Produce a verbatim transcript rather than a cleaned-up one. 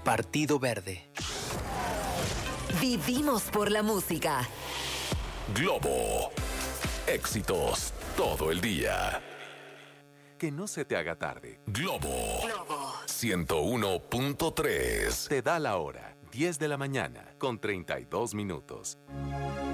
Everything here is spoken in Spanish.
Partido Verde. Vivimos por la música. Globo. Éxitos todo el día. Que no se te haga tarde. Globo. Globo. ciento uno punto tres. Te da la hora. diez de la mañana con treinta y dos minutos.